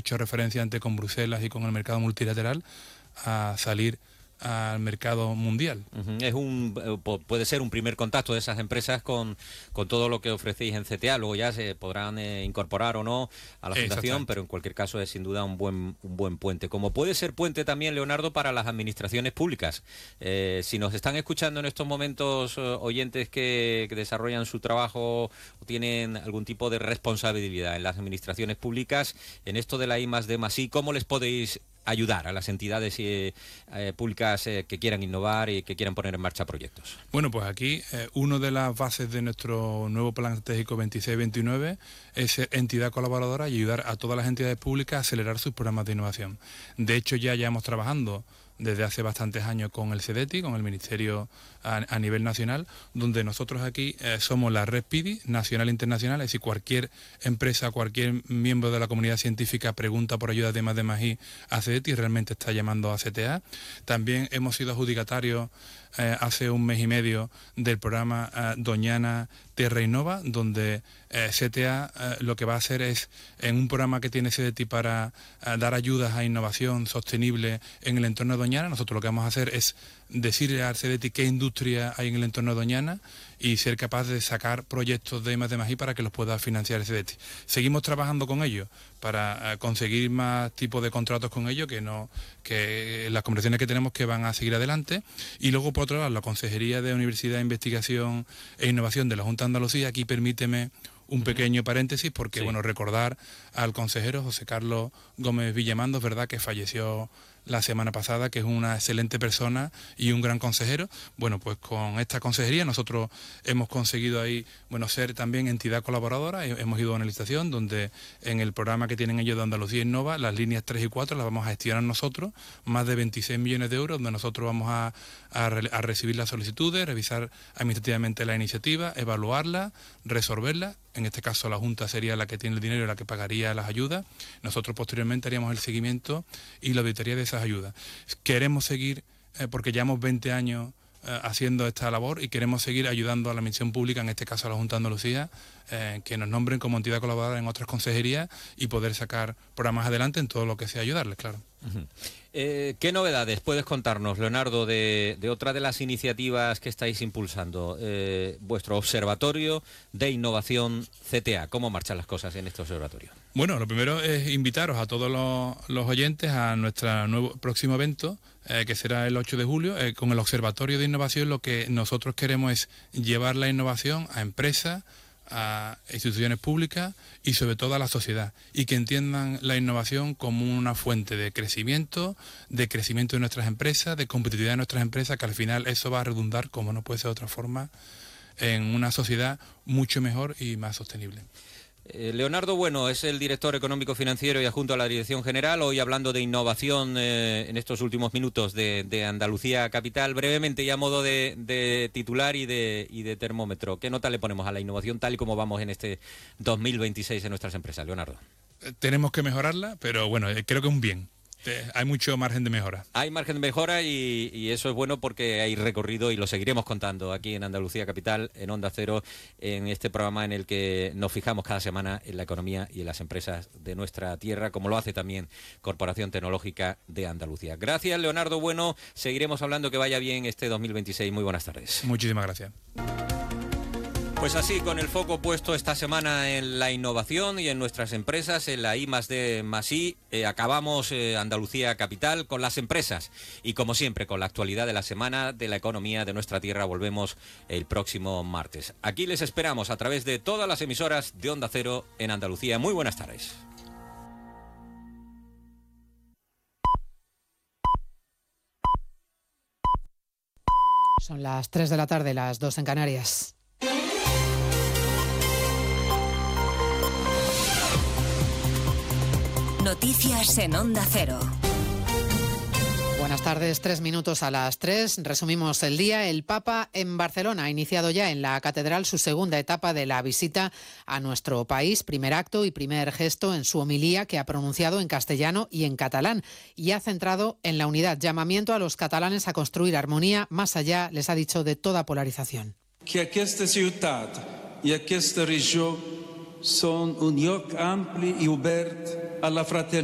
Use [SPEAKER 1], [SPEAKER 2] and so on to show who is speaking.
[SPEAKER 1] hecho referencia antes con Bruselas y con el mercado multilateral a salir al mercado mundial.
[SPEAKER 2] Puede ser un primer contacto de esas empresas con todo lo que ofrecéis en CTA. Luego ya se podrán incorporar o no a la fundación, pero en cualquier caso es sin duda un buen puente. Como puede ser puente también, Leonardo, para las administraciones públicas. Si nos están escuchando en estos momentos oyentes que desarrollan su trabajo o tienen algún tipo de responsabilidad en las administraciones públicas, en esto de la I+D+I, ¿cómo les podéis ayudar a las entidades públicas que quieran innovar y que quieran poner en marcha proyectos?
[SPEAKER 1] Bueno, pues aquí una de las bases de nuestro nuevo Plan Estratégico 26-29 es ser entidad colaboradora y ayudar a todas las entidades públicas a acelerar sus programas de innovación. De hecho, ya llevamos trabajando desde hace bastantes años con el CEDETI, con el Ministerio a nivel nacional, donde nosotros aquí somos la red PIDI, nacional e internacional, es decir, cualquier empresa, cualquier miembro de la comunidad científica pregunta por ayuda de I+D+I a CEDETI y realmente está llamando a CTA. También hemos sido adjudicatarios hace un mes y medio del programa Doñana Tierra Innova, donde CTA lo que va a hacer es, en un programa que tiene CEDETI para dar ayudas a innovación sostenible en el entorno de Doñana, nosotros lo que vamos a hacer es decirle al CEDETI qué industria hay en el entorno de Doñana y ser capaz de sacar proyectos de I+D+I para que los pueda financiar el CEDETI. Seguimos trabajando con ellos para conseguir más tipos de contratos con ellos, que las conversaciones que tenemos que van a seguir adelante. Y luego, por otro lado, la Consejería de Universidad, Investigación e Innovación de la Junta de Andalucía, aquí permíteme un pequeño paréntesis, porque bueno, recordar al consejero José Carlos Gómez Villamandos, verdad, que falleció la semana pasada, que es una excelente persona y un gran consejero. Bueno, pues con esta consejería nosotros hemos conseguido ahí, bueno, ser también entidad colaboradora. Hemos ido a una licitación donde en el programa que tienen ellos de Andalucía Innova, las líneas 3 y 4 las vamos a gestionar nosotros, más de 26 millones de euros, donde nosotros vamos a recibir las solicitudes, revisar administrativamente la iniciativa, evaluarla, resolverla. En este caso la Junta sería la que tiene el dinero y la que pagaría las ayudas. Nosotros posteriormente haríamos el seguimiento y la auditoría de esas ayudas. Queremos seguir, porque llevamos 20 años haciendo esta labor y queremos seguir ayudando a la administración pública, en este caso a la Junta de Andalucía, que nos nombren como entidad colaboradora en otras consejerías y poder sacar programas adelante en todo lo que sea ayudarles, claro.
[SPEAKER 2] ¿Qué novedades puedes contarnos, Leonardo, de otra de las iniciativas que estáis impulsando? Vuestro Observatorio de Innovación CTA. ¿Cómo marchan las cosas en este observatorio?
[SPEAKER 1] Bueno, lo primero es invitaros a todos los oyentes a nuestro nuevo próximo evento, que será el 8 de julio. Con el Observatorio de Innovación lo que nosotros queremos es llevar la innovación a empresas, a instituciones públicas y sobre todo a la sociedad, y que entiendan la innovación como una fuente de crecimiento de nuestras empresas, de competitividad de nuestras empresas, que al final eso va a redundar, como no puede ser de otra forma, en una sociedad mucho mejor y más sostenible.
[SPEAKER 2] Leonardo Bueno es el director económico financiero y adjunto a la Dirección General, hoy hablando de innovación en estos últimos minutos de Andalucía Capital. Brevemente y a modo de titular y de termómetro, ¿qué nota le ponemos a la innovación tal y como vamos en este 2026 en nuestras empresas, Leonardo?
[SPEAKER 1] Tenemos que mejorarla, pero bueno, creo que un bien. Hay mucho margen de mejora.
[SPEAKER 2] Hay margen de mejora y eso es bueno porque hay recorrido y lo seguiremos contando aquí en Andalucía Capital, en Onda Cero, en este programa en el que nos fijamos cada semana en la economía y en las empresas de nuestra tierra, como lo hace también Corporación Tecnológica de Andalucía. Gracias, Leonardo Bueno. Seguiremos hablando, que vaya bien este 2026. Muy buenas tardes.
[SPEAKER 1] Muchísimas gracias.
[SPEAKER 2] Pues así, con el foco puesto esta semana en la innovación y en nuestras empresas, en la I+D+I, acabamos Andalucía Capital con las empresas y, como siempre, con la actualidad de la semana de la economía de nuestra tierra. Volvemos el próximo martes. Aquí les esperamos a través de todas las emisoras de Onda Cero en Andalucía. Muy buenas tardes.
[SPEAKER 3] Son las 3 de la tarde, las 2 en Canarias.
[SPEAKER 4] Noticias en Onda Cero.
[SPEAKER 3] Buenas tardes, 3 minutos a las 3. Resumimos el día. El Papa en Barcelona ha iniciado ya en la Catedral su segunda etapa de la visita a nuestro país. Primer acto y primer gesto en su homilía, que ha pronunciado en castellano y en catalán, y ha centrado en la unidad. Llamamiento a los catalanes a construir armonía más allá, les ha dicho, de toda polarización.
[SPEAKER 5] Que aquesta ciutat i aquesta regió són un lloc ampli i obert a la fraternitat.